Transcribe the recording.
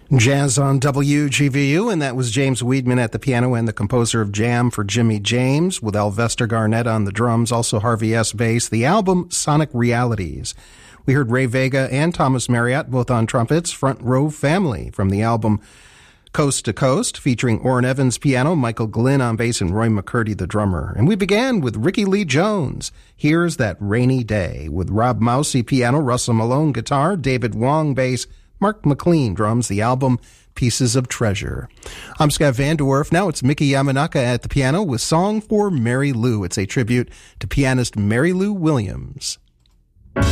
Jazz on WGVU, and that was James Weidman at the piano and the composer of Jam for Jimmy James, with Alvester Garnett on the drums, also Harvey S. bass. The album Sonic Realities. We heard Ray Vega and Thomas Marriott, both on trumpets. Front Row Family from the album Coast to Coast, featuring Orrin Evans piano, Michael Glynn on bass, and Roy McCurdy the drummer. And we began with Ricky Lee Jones. Here's That Rainy Day, with Rob Mousy piano, Russell Malone guitar, David Wong bass, Mark McLean drums, the album Pieces of Treasure. I'm Scott Vanderwerf. Now it's Mickey Yamanaka at the piano with Song for Mary Lou. It's a tribute to pianist Mary Lou Williams.